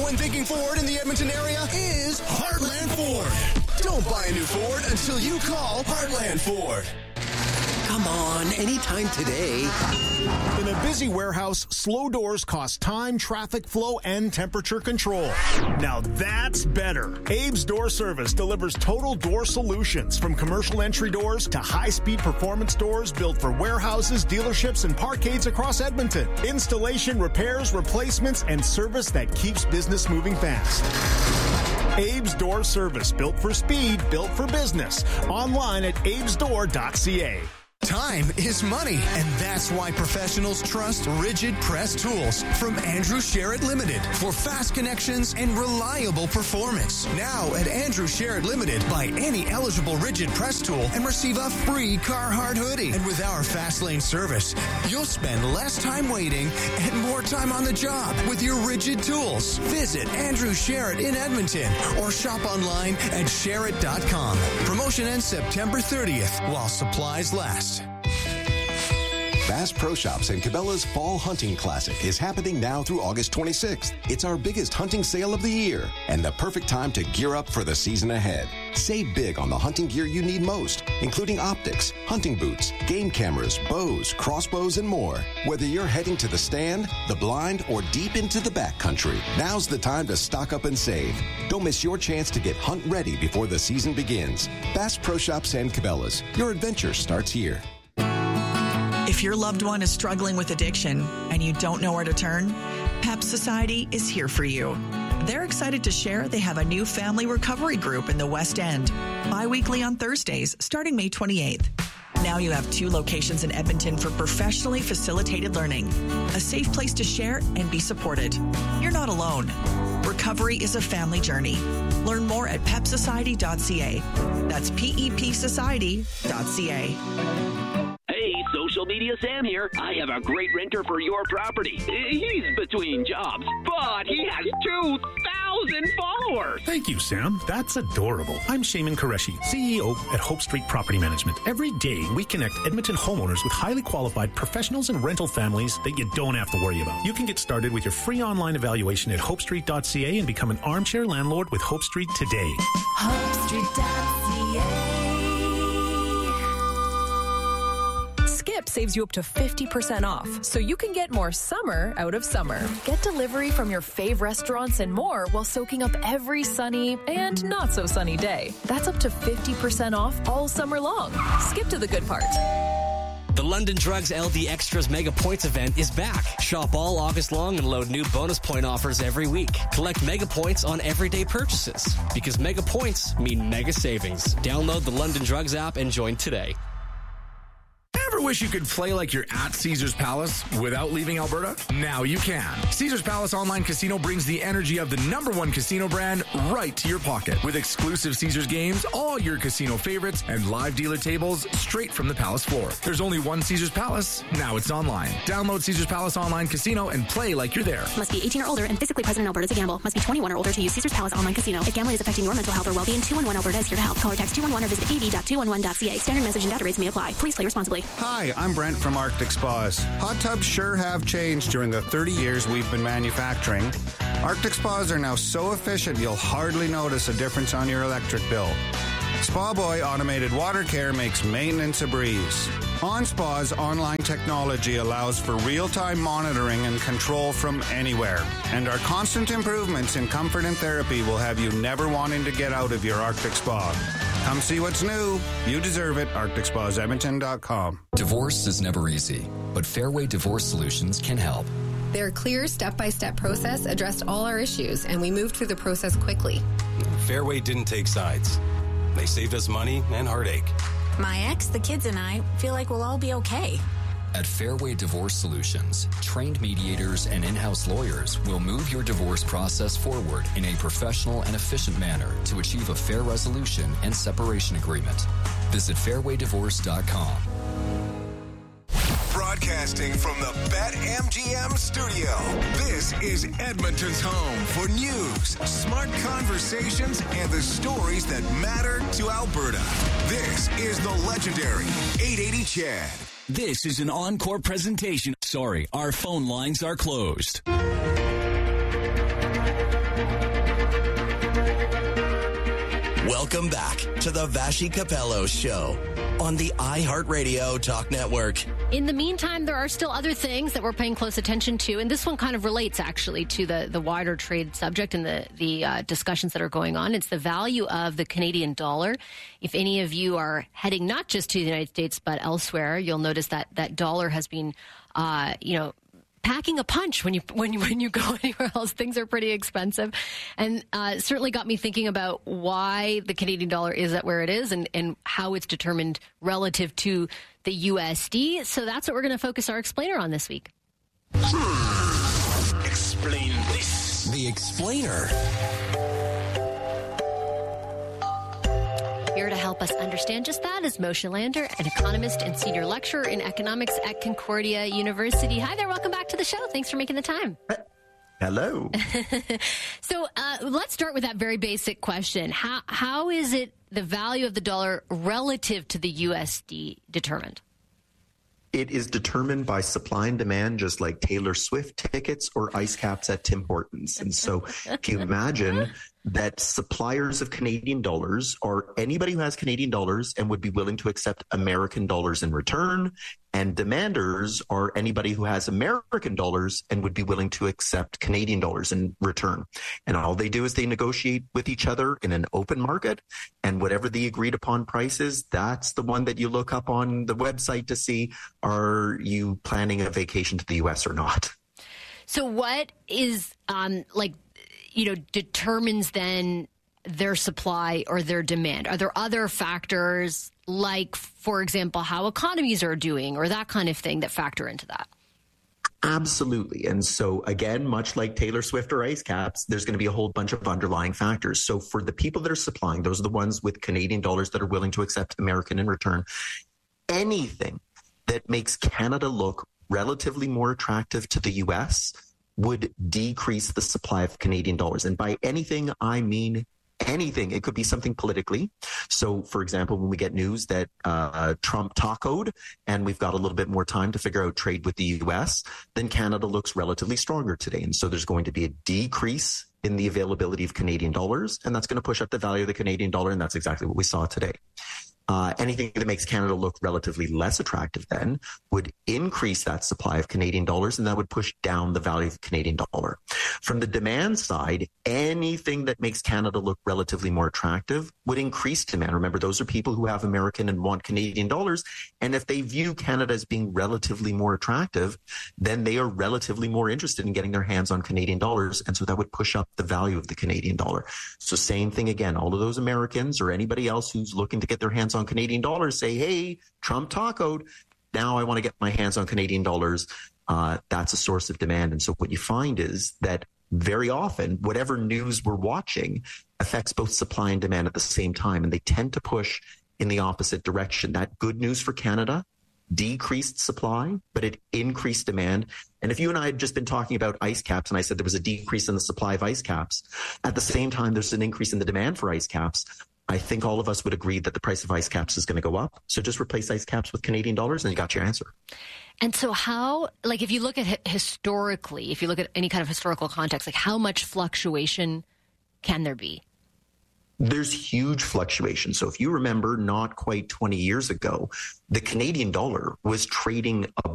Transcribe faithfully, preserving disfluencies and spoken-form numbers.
one thinking Ford in the Edmonton area is Heartland Ford. Don't buy a new Ford until you call Heartland Ford. Come on, anytime today. In a busy warehouse, slow doors cost time, traffic flow, and temperature control. Now that's better. Abe's Door Service delivers total door solutions, from commercial entry doors to high-speed performance doors built for warehouses, dealerships, and parkades across Edmonton. Installation, repairs, replacements, and service that keeps business moving fast. Abe's Door Service, built for speed, built for business. Online at abes door dot c a. Time is money, and that's why professionals trust Rigid Press Tools from Andrew Sherritt Limited for fast connections and reliable performance. Now at Andrew Sherritt Limited, buy any eligible Rigid Press tool and receive a free Carhartt hoodie. And with our fast lane service, you'll spend less time waiting and more time on the job with your Rigid tools. Visit Andrew Sherritt in Edmonton or shop online at sherritt dot com. Promotion ends September thirtieth while supplies last. Bass Pro Shops and Cabela's Fall Hunting Classic is happening now through August twenty-sixth. It's our biggest hunting sale of the year and the perfect time to gear up for the season ahead. Save big on the hunting gear you need most, including optics, hunting boots, game cameras, bows, crossbows, and more. Whether you're heading to the stand, the blind, or deep into the backcountry, now's the time to stock up and save. Don't miss your chance to get hunt ready before the season begins. Bass Pro Shops and Cabela's. Your adventure starts here. If your loved one is struggling with addiction and you don't know where to turn, PEP Society is here for you. They're excited to share they have a new family recovery group in the West End, bi-weekly on Thursdays, starting May twenty-eighth. Now you have two locations in Edmonton for professionally facilitated learning, a safe place to share and be supported. You're not alone. Recovery is a family journey. Learn more at pep society dot c a. That's P E P society dot c a. Hey, Social Media Sam here. I have a great renter for your property. He's between jobs, but he has two thousand followers. Thank you, Sam. That's adorable. I'm Shaman Qureshi, C E O at Hope Street Property Management. Every day, we connect Edmonton homeowners with highly qualified professionals and rental families that you don't have to worry about. You can get started with your free online evaluation at hope street dot c a and become an armchair landlord with Hope Street today. hope street dot c a. Skip saves you up to fifty percent off, so you can get more summer out of summer. Get delivery from your fave restaurants and more while soaking up every sunny and not so sunny day. That's up to fifty percent off all summer long. Skip to the good part. The London Drugs L D Extras Mega Points event is back. Shop all August long and load new bonus point offers every week. Collect Mega Points on everyday purchases, because Mega Points mean mega savings. Download the London Drugs app and join today. Ever wish you could play like you're at Caesars Palace without leaving Alberta? Now you can. Caesars Palace Online Casino brings the energy of the number one casino brand right to your pocket. With exclusive Caesars games, all your casino favorites, and live dealer tables straight from the Palace floor. There's only one Caesars Palace. Now it's online. Download Caesars Palace Online Casino and play like you're there. Must be eighteen or older and physically present in Alberta to gamble. Must be twenty-one or older to use Caesars Palace Online Casino. If gambling is affecting your mental health or well-being, two one one Alberta is here to help. Call or text two one one or visit a v dot two one one dot c a. Standard message and data rates may apply. Please play responsibly. Hi, I'm Brent from Arctic Spas. Hot tubs sure have changed during the thirty years we've been manufacturing. Arctic Spas are now so efficient you'll hardly notice a difference on your electric bill. Spa Boy Automated Water Care makes maintenance a breeze. OnSpa's online technology allows for real-time monitoring and control from anywhere. And our constant improvements in comfort and therapy will have you never wanting to get out of your Arctic Spa. Come see what's new. You deserve it. arctic spas edmonton dot com. Divorce is never easy, but Fairway Divorce Solutions can help. Their clear step-by-step process addressed all our issues, and we moved through the process quickly. Fairway didn't take sides. They saved us money and heartache. My ex, the kids, and I feel like we'll all be okay. At Fairway Divorce Solutions, trained mediators and in-house lawyers will move your divorce process forward in a professional and efficient manner to achieve a fair resolution and separation agreement. Visit fairway divorce dot com. Broadcasting from the BetMGM studio, this is Edmonton's home for news, smart conversations, and the stories that matter to Alberta. This is the legendary eight eighty C H E D. This is an encore presentation. Sorry, our phone lines are closed. Welcome back to the Vashi Capello Show on the iHeartRadio Talk Network. In the meantime, there are still other things that we're paying close attention to, and this one kind of relates actually to the, the wider trade subject and the, the uh, discussions that are going on. It's the value of the Canadian dollar. If any of you are heading not just to the United States but elsewhere, you'll notice that that dollar has been, uh, you know, packing a punch when you when you, when you go anywhere else. Things are pretty expensive, and uh, certainly got me thinking about why the Canadian dollar is at where it is and, and how it's determined relative to the U S D. So that's what we're going to focus our explainer on this week. Hmm. Explain this. The Explainer. Here to help us understand just that is Moshe Lander, an economist and senior lecturer in economics at Concordia University. Hi there. Welcome back to the show. Thanks for making the time. Hello. So uh, let's start with that very basic question. How How is it the value of the dollar relative to the U S D determined? It is determined by supply and demand, just like Taylor Swift tickets or ice caps at Tim Hortons. And so if you imagine that suppliers of Canadian dollars are anybody who has Canadian dollars and would be willing to accept American dollars in return, and demanders are anybody who has American dollars and would be willing to accept Canadian dollars in return. And all they do is they negotiate with each other in an open market, and whatever the agreed upon price is, that's the one that you look up on the website to see, are you planning a vacation to the U S or not? So what is um, like, you know, determines then their supply or their demand? Are there other factors like, for example, how economies are doing or that kind of thing that factor into that? Absolutely. And so, again, much like Taylor Swift or ice caps, there's going to be a whole bunch of underlying factors. So for the people that are supplying, those are the ones with Canadian dollars that are willing to accept American in return. Anything that makes Canada look relatively more attractive to the U S would decrease the supply of Canadian dollars. And by anything, I mean anything. It could be something politically. So, for example, when we get news that uh, Trump tacoed and we've got a little bit more time to figure out trade with the U S, then Canada looks relatively stronger today. And so there's going to be a decrease in the availability of Canadian dollars, and that's going to push up the value of the Canadian dollar, and that's exactly what we saw today. Uh, anything that makes Canada look relatively less attractive then would increase that supply of Canadian dollars, and that would push down the value of the Canadian dollar. From the demand side, anything that makes Canada look relatively more attractive would increase demand. Remember, those are people who have American and want Canadian dollars, and if they view Canada as being relatively more attractive, then they are relatively more interested in getting their hands on Canadian dollars, and so that would push up the value of the Canadian dollar. So same thing again, all of those Americans or anybody else who's looking to get their hands on Canadian dollars say, hey, Trump tacoed. Now I want to get my hands on Canadian dollars. Uh, that's a source of demand. And so what you find is that very often, whatever news we're watching affects both supply and demand at the same time. And they tend to push in the opposite direction. That good news for Canada decreased supply, but it increased demand. And if you and I had just been talking about ice caps and I said there was a decrease in the supply of ice caps, at the same time, there's an increase in the demand for ice caps, I think all of us would agree that the price of ice caps is going to go up. So just replace ice caps with Canadian dollars and you got your answer. And so how, like if you look at historically, if you look at any kind of historical context, like how much fluctuation can there be? There's huge fluctuation. So if you remember not quite twenty years ago, the Canadian dollar was trading